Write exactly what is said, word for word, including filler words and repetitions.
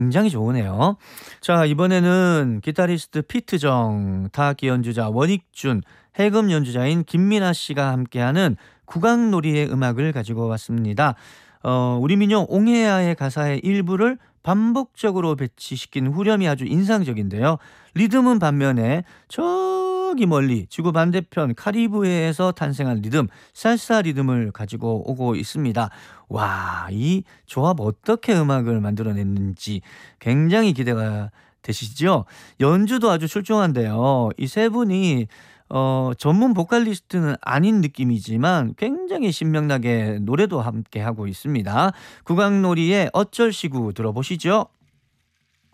굉장히 좋으네요. 자, 이번에는 기타리스트 피트정, 타악기 연주자 원익준, 해금 연주자인 김민아 씨가 함께하는 국악놀이의 음악을 가지고 왔습니다. 어, 우리 민요 옹해야의 가사의 일부를 반복적으로 배치시킨 후렴이 아주 인상적인데요. 리듬은 반면에 저기 멀리 지구 반대편 카리브해에서 탄생한 리듬, 살사 리듬을 가지고 오고 있습니다. 와, 이 조합 어떻게 음악을 만들어냈는지 굉장히 기대가 되시죠? 연주도 아주 출중한데요. 이 세 분이 어 전문 보컬리스트는 아닌 느낌이지만 굉장히 신명나게 노래도 함께 하고 있습니다. 국악놀이의 어쩔 시구 들어보시죠.